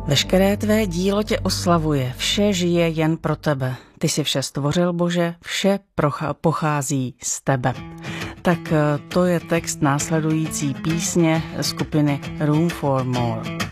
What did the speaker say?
Veškeré tvé dílo tě oslavuje, vše žije jen pro tebe. Ty jsi vše stvořil, Bože, vše pochází z tebe. Tak to je text následující písně skupiny Room for More.